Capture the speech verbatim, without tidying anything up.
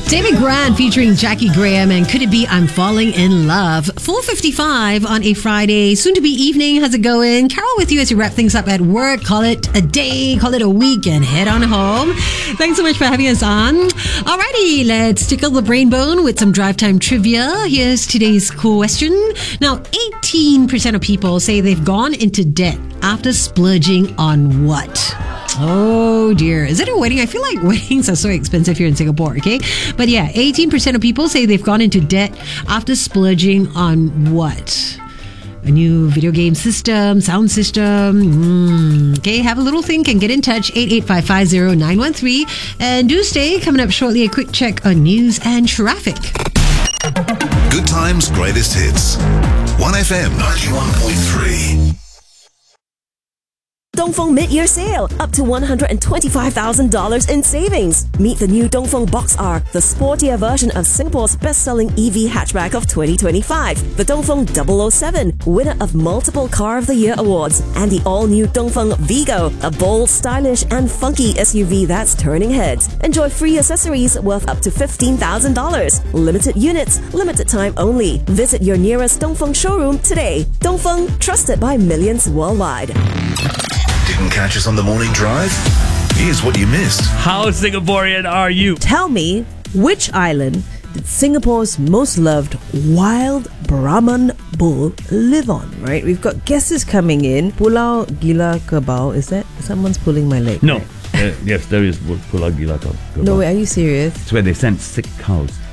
David Grant featuring Jackie Graham and Could It Be I'm Falling in Love. four fifty-five on a Friday, soon to be evening. How's it going? Carol with you as you wrap things up at work. Call it a day, call it a week, and head on home. Thanks so much for having us on. Alrighty, let's tickle the brain bone with some drive time trivia. Here's today's question. Now, eighteen percent of people say they've gone into debt after splurging on what? Oh dear. Is it a wedding? I feel like weddings are so expensive here in Singapore, okay? But yeah, eighteen percent of people say they've gone into debt after splurging on what? A new video game system, sound system. Mm. Okay, have a little think and get in touch. eight eight five five zero nine one three. And do stay. Coming up shortly, a quick check on news and traffic. Good times, greatest hits. one F M ninety-one point three. Dongfeng Mid-Year Sale, up to one hundred twenty-five thousand dollars in savings. Meet the new Dongfeng Box R, the sportier version of Singapore's best-selling E V hatchback of twenty twenty-five. The Dongfeng double oh seven, winner of multiple Car of the Year awards. And the all-new Dongfeng Vigo, a bold, stylish and funky S U V that's turning heads. Enjoy free accessories worth up to fifteen thousand dollars. Limited units, limited time only. Visit your nearest Dongfeng showroom today. Dongfeng, trusted by millions worldwide. Didn't catch us on the morning drive? Here's what you missed. How Singaporean are you? Tell me, which island did Singapore's most loved wild Brahman bull live on? Right? We've got guesses coming in. Pulau Gila Kebau. Is that someone's pulling my leg? No. uh, yes, there is Pulau Gila Kebau. No way. Are you serious? It's where they sent sick cows.